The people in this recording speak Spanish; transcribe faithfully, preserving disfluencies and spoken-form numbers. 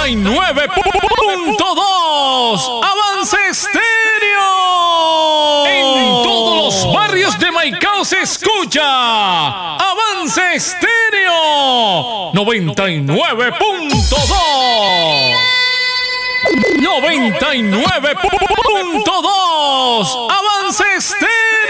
noventa y nueve punto dos. Avance Estéreo. En todos los barrios de Maicao se escucha Avance Estéreo noventa y nueve punto dos. noventa y nueve punto dos. Avance Estéreo.